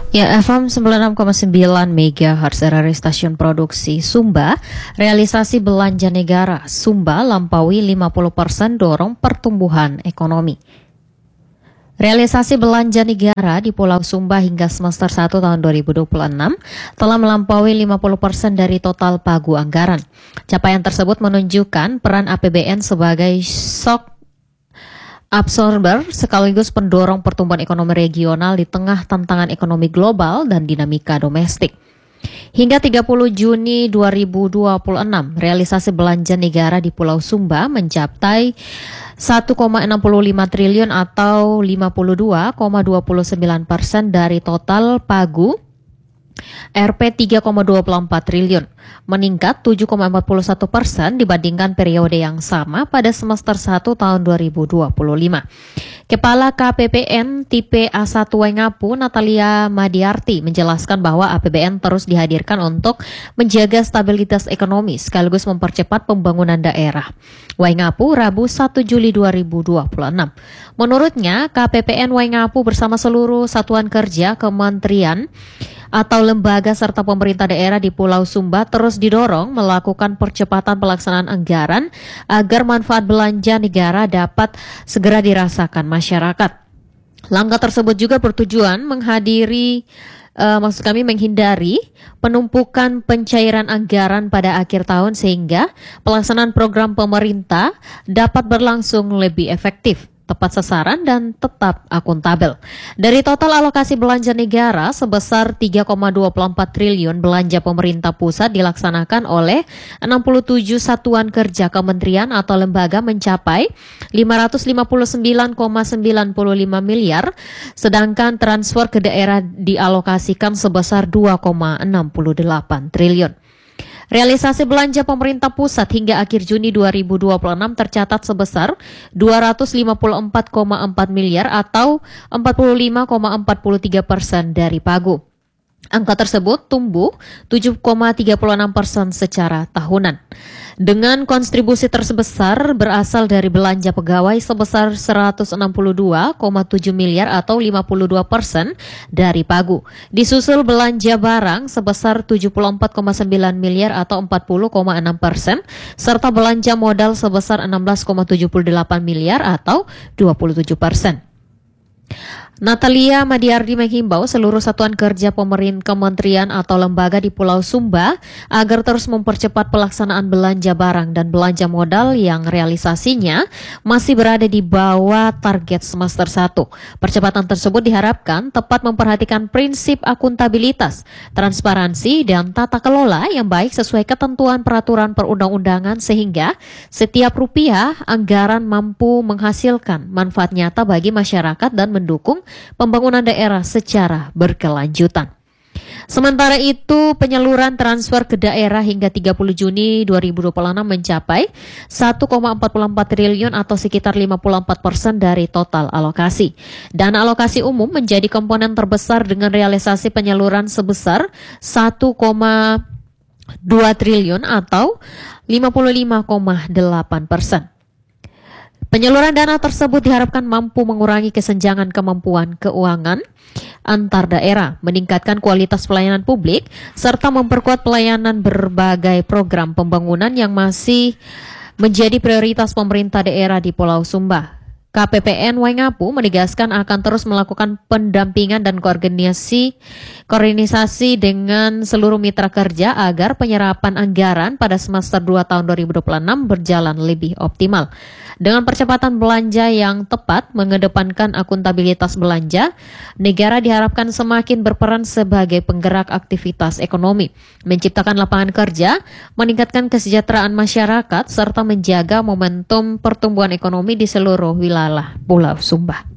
Ya, FM 96,9 MHz RRI Stasiun Produksi Sumba, realisasi belanja negara Sumba lampaui 50% dorong pertumbuhan ekonomi. Realisasi belanja negara di Pulau Sumba hingga semester 1 tahun 2026 telah melampaui 50% dari total pagu anggaran. Capaian tersebut menunjukkan peran APBN sebagai shock absorber sekaligus pendorong pertumbuhan ekonomi regional di tengah tantangan ekonomi global dan dinamika domestik. Hingga 30 Juni 2026, realisasi belanja negara di Pulau Sumba mencapai 1,65 triliun atau 52,29% dari total pagu Rp 3,24 triliun, meningkat 7,41% dibandingkan periode yang sama pada semester 1 tahun 2025. Kepala KPPN tipe A1 Waingapu, Natalia Madiarti, menjelaskan bahwa APBN terus dihadirkan untuk menjaga stabilitas ekonomi sekaligus mempercepat pembangunan daerah. Waingapu, Rabu 1 Juli 2026. Menurutnya, KPPN Waingapu bersama seluruh satuan kerja, kementerian, atau lembaga serta pemerintah daerah di Pulau Sumba terus didorong melakukan percepatan pelaksanaan anggaran agar manfaat belanja negara dapat segera dirasakan masyarakat. Langkah tersebut juga bertujuan menghindari penumpukan pencairan anggaran pada akhir tahun sehingga pelaksanaan program pemerintah dapat berlangsung lebih efektif, tepat sasaran, dan tetap akuntabel. Dari total alokasi belanja negara sebesar 3,24 triliun, belanja pemerintah pusat dilaksanakan oleh 67 satuan kerja kementerian atau lembaga mencapai 559,95 miliar, sedangkan transfer ke daerah dialokasikan sebesar 2,68 triliun. Realisasi belanja pemerintah pusat hingga akhir Juni 2026 tercatat sebesar 254,4 miliar atau 45,43% dari pagu. Angka tersebut tumbuh 7,36% secara tahunan. Dengan kontribusi terbesar berasal dari belanja pegawai sebesar 162,7 miliar atau 52% dari pagu. Disusul belanja barang sebesar 74,9 miliar atau 40,6%, serta belanja modal sebesar 16,78 miliar atau 27%. Natalia Madiarti menghimbau seluruh satuan kerja kementerian atau lembaga di Pulau Sumba agar terus mempercepat pelaksanaan belanja barang dan belanja modal yang realisasinya masih berada di bawah target semester 1. Percepatan tersebut diharapkan tepat memperhatikan prinsip akuntabilitas, transparansi, dan tata kelola yang baik sesuai ketentuan peraturan perundang-undangan sehingga setiap rupiah anggaran mampu menghasilkan manfaat nyata bagi masyarakat dan mendukung pembangunan daerah secara berkelanjutan. Sementara itu, penyaluran transfer ke daerah hingga 30 Juni 2026 mencapai 1,44 triliun atau sekitar 54% dari total alokasi. Dana alokasi umum menjadi komponen terbesar dengan realisasi penyaluran sebesar 1,2 triliun atau 55,8%. Penyaluran dana tersebut diharapkan mampu mengurangi kesenjangan kemampuan keuangan antar daerah, meningkatkan kualitas pelayanan publik, serta memperkuat pelayanan berbagai program pembangunan yang masih menjadi prioritas pemerintah daerah di Pulau Sumba. KPPN Waingapu menegaskan akan terus melakukan pendampingan dan koordinasi dengan seluruh mitra kerja agar penyerapan anggaran pada semester 2 tahun 2026 berjalan lebih optimal. Dengan percepatan belanja yang tepat, mengedepankan akuntabilitas belanja, negara diharapkan semakin berperan sebagai penggerak aktivitas ekonomi, menciptakan lapangan kerja, meningkatkan kesejahteraan masyarakat, serta menjaga momentum pertumbuhan ekonomi di seluruh wilayah Pulau Sumba.